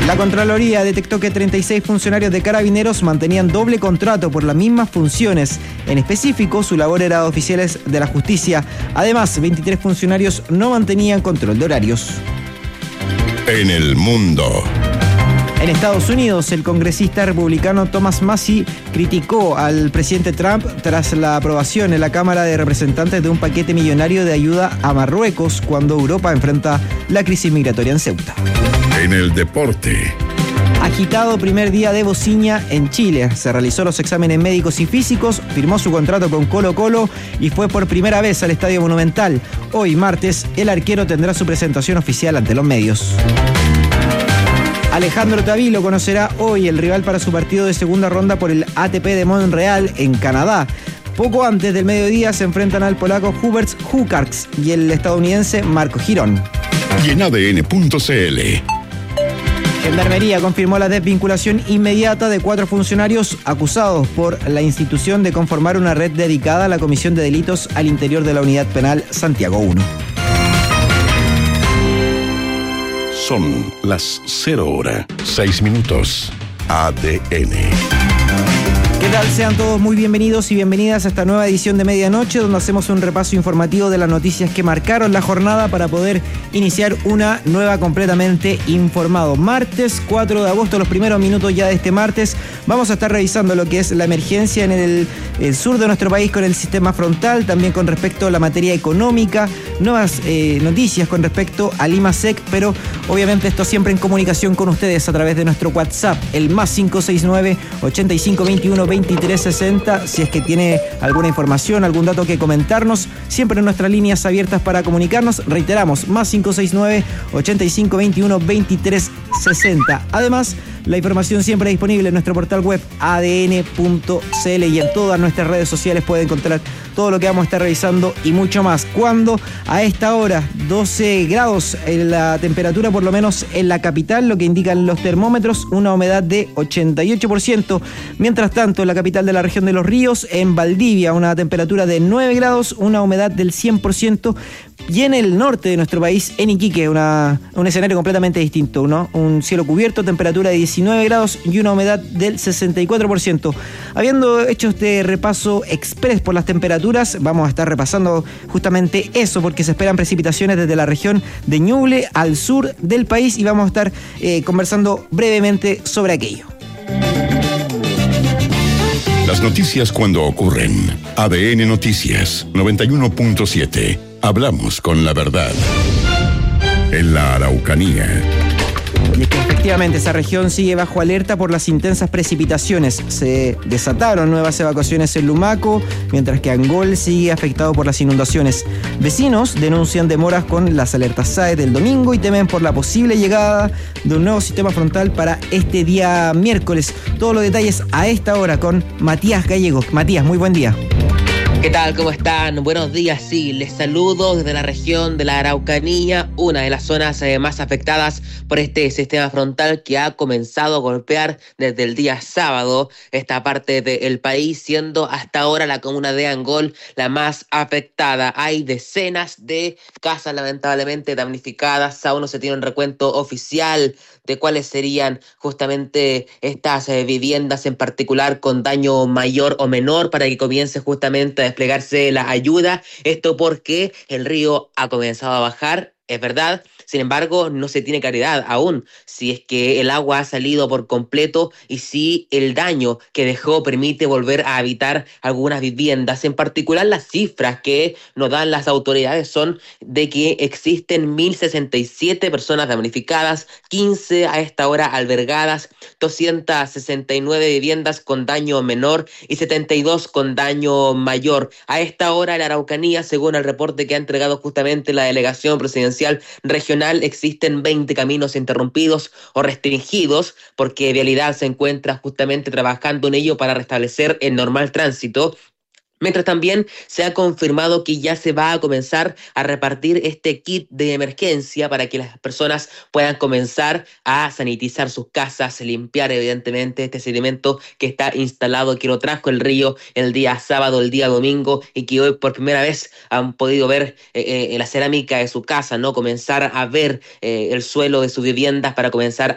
La Contraloría detectó que 36 funcionarios de Carabineros mantenían doble contrato por las mismas funciones. En específico, su labor era de oficiales de la justicia. Además, 23 funcionarios no mantenían control de horarios. En el mundo. En Estados Unidos, el congresista republicano Thomas Massie criticó al presidente Trump tras la aprobación en la Cámara de Representantes de un paquete millonario de ayuda a Marruecos cuando Europa enfrenta la crisis migratoria en Ceuta. En el deporte. Agitado primer día de Bociña en Chile. Se realizó los exámenes médicos y físicos, firmó su contrato con Colo-Colo y fue por primera vez al Estadio Monumental. Hoy, martes, el arquero tendrá su presentación oficial ante los medios. Alejandro Tavilo conocerá hoy el rival para su partido de segunda ronda por el ATP de Montreal en Canadá. Poco antes del mediodía se enfrentan al polaco Hubert Hurkacz y el estadounidense Marco Girón. Y en ADN.cl. Gendarmería confirmó la desvinculación inmediata de 4 funcionarios acusados por la institución de conformar una red dedicada a la comisión de delitos al interior de la Unidad Penal Santiago 1. Son las 0:06. ADN. ¿Qué tal? Sean todos muy bienvenidos y bienvenidas a esta nueva edición de Medianoche, donde hacemos un repaso informativo de las noticias que marcaron la jornada para poder iniciar una nueva completamente informado. Martes 4 de agosto, los primeros minutos ya de este martes, vamos a estar revisando lo que es la emergencia en el sur de nuestro país con el sistema frontal, también con respecto a la materia económica, nuevas noticias con respecto al IMASEC, pero obviamente esto siempre en comunicación con ustedes a través de nuestro WhatsApp, el más 569-8521-2360, si es que tiene alguna información, algún dato que comentarnos, siempre en nuestras líneas abiertas para comunicarnos, reiteramos, más 569-8521-2360. Además, la información siempre disponible en nuestro portal web adn.cl y en todas nuestras redes sociales puede encontrar todo lo que vamos a estar revisando y mucho más. Cuando a esta hora 12 grados en la temperatura, por lo menos en la capital, lo que indican los termómetros, una humedad de 88%. Mientras tanto, en la capital de la región de Los Ríos, en Valdivia, una temperatura de 9 grados, una humedad del 100%. Y en el norte de nuestro país, en Iquique, un escenario completamente distinto, ¿no? Un cielo cubierto, temperatura de 19 grados y una humedad del 64%. Habiendo hecho este repaso express por las temperaturas, vamos a estar repasando justamente eso, porque se esperan precipitaciones desde la región de Ñuble al sur del país y vamos a estar conversando brevemente sobre aquello. Las noticias cuando ocurren. ADN Noticias 91.7. Hablamos con la verdad. En la Araucanía. Y es que efectivamente esa región sigue bajo alerta por las intensas precipitaciones. Se desataron nuevas evacuaciones en Lumaco, mientras que Angol sigue afectado por las inundaciones. Vecinos denuncian demoras con las alertas SAE del domingo y temen por la posible llegada de un nuevo sistema frontal para este día miércoles. Todos los detalles a esta hora con Matías Gallego. Matías, muy buen día. ¿Qué tal? ¿Cómo están? Buenos días, sí, les saludo desde la región de la Araucanía, una de las zonas más afectadas por este sistema frontal que ha comenzado a golpear desde el día sábado esta parte del país, siendo hasta ahora la comuna de Angol la más afectada. Hay decenas de casas lamentablemente damnificadas, aún no se tiene un recuento oficial de cuáles serían justamente estas viviendas en particular con daño mayor o menor para que comience justamente a desplegarse la ayuda. Esto porque el río ha comenzado a bajar, es verdad. Sin embargo, no se tiene claridad aún si es que el agua ha salido por completo y si el daño que dejó permite volver a habitar algunas viviendas. En particular, las cifras que nos dan las autoridades son de que existen 1.067 personas damnificadas, 15 a esta hora albergadas, 269 viviendas con daño menor y 72 con daño mayor. A esta hora, en la Araucanía, según el reporte que ha entregado justamente la Delegación Presidencial Regional, existen 20 caminos interrumpidos o restringidos porque Vialidad se encuentra justamente trabajando en ello para restablecer el normal tránsito. Mientras también se ha confirmado que ya se va a comenzar a repartir este kit de emergencia para que las personas puedan comenzar a sanitizar sus casas, limpiar evidentemente este sedimento que está instalado, que lo trajo el río el día sábado, el día domingo y que hoy por primera vez han podido ver la cerámica de su casa, ¿no? Comenzar a ver el suelo de sus viviendas para comenzar